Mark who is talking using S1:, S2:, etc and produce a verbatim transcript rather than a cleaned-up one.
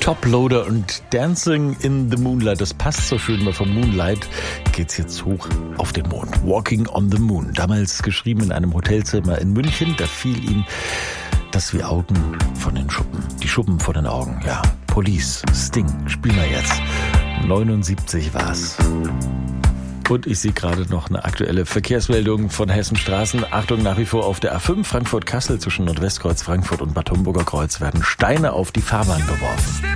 S1: Toploader und Dancing in the Moonlight. Das passt so schön, weil vom Moonlight geht's jetzt hoch auf den Mond. Walking on the Moon. Damals geschrieben in einem Hotelzimmer in München. Da fiel ihm das wie Augen von den Schuppen. Die Schuppen von den Augen, ja. Police, Sting, spielen wir jetzt. neunundsiebzig war's. Und ich sehe gerade noch eine aktuelle Verkehrsmeldung von Hessenstraßen. Achtung, nach wie vor auf der A fünf Frankfurt-Kassel zwischen Nordwestkreuz Frankfurt und Bad Homburger Kreuz werden Steine auf die Fahrbahn geworfen.